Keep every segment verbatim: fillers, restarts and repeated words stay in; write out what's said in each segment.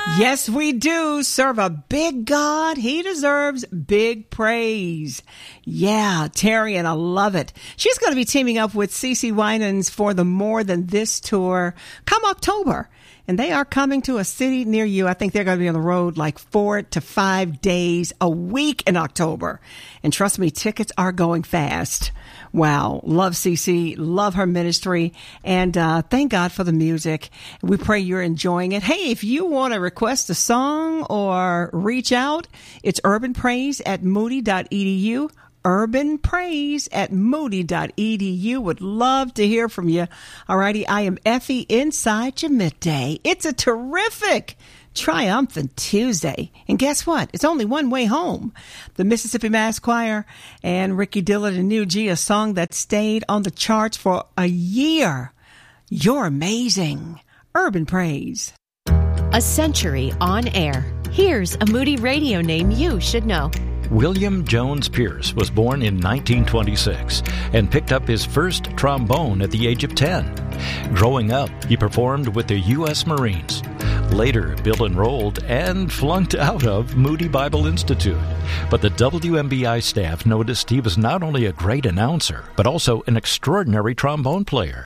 Yes, we do serve a big God. He deserves big praise. Yeah, Terry, and I love it. She's going to be teaming up with CeCe Winans for the More Than This tour come October. And they are coming to a city near you. I think they're going to be on the road like four to five days a week in October. And trust me, tickets are going fast. Wow. Love CeCe. Love her ministry. And uh, thank God for the music. We pray you're enjoying it. Hey, if you want to request a song or reach out, it's urban praise at moody dot e d u. Urban Praise at moody dot e d u. Would love to hear from you. Alrighty, I am Effie inside your midday. It's a terrific, triumphant Tuesday. And guess what? It's only one way home. The Mississippi Mass Choir and Ricky Dillard and New G, a song that stayed on the charts for a year. You're amazing. Urban Praise. A century on air. Here's a Moody Radio name you should know. William Jones Pierce was born in nineteen twenty-six and picked up his first trombone at the age of ten. Growing up, he performed with the U S Marines. Later, Bill enrolled and flunked out of Moody Bible Institute. But the W M B I staff noticed he was not only a great announcer, but also an extraordinary trombone player.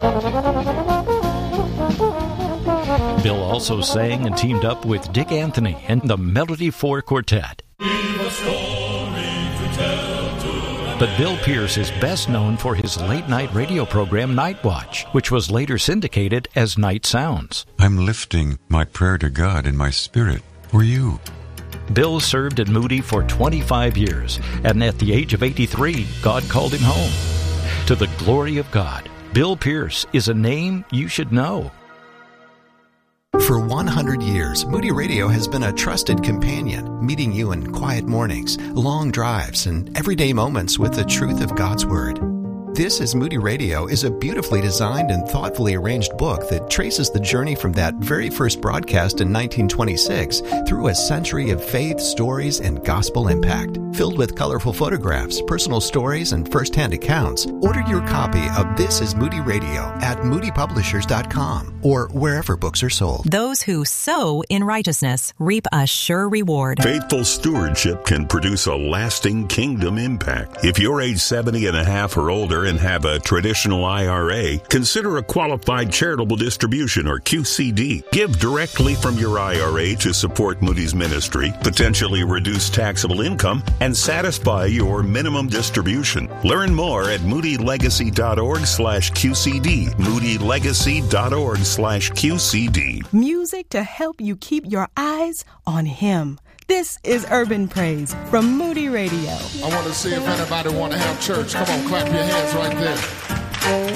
Bill also sang and teamed up with Dick Anthony and the Melody Four Quartet. But Bill Pierce is best known for his late-night radio program Night Watch, which was later syndicated as Night Sounds. I'm lifting my prayer to God in my spirit for you. Bill served at Moody for twenty-five years, and at the age of eighty-three, God called him home. To the glory of God, Bill Pierce is a name you should know. For one hundred years, Moody Radio has been a trusted companion, meeting you in quiet mornings, long drives, and everyday moments with the truth of God's Word. This is Moody Radio is a beautifully designed and thoughtfully arranged book that traces the journey from that very first broadcast in nineteen twenty-six through a century of faith, stories, and gospel impact. Filled with colorful photographs, personal stories, and first-hand accounts, order your copy of This is Moody Radio at moody publishers dot com or wherever books are sold. Those who sow in righteousness reap a sure reward. Faithful stewardship can produce a lasting kingdom impact. If you're age seventy and a half or older and have a traditional I R A, consider a qualified charitable distribution or Q C D. Give directly from your I R A to support Moody's ministry, potentially reduce taxable income, and satisfy your minimum distribution. Learn more at moody legacy dot org slash Q C D. moody legacy dot org slash Q C D. Music to help you keep your eyes on Him. This is Urban Praise from Moody Radio. I want to see if anybody want to have church. Come on, clap your hands right there.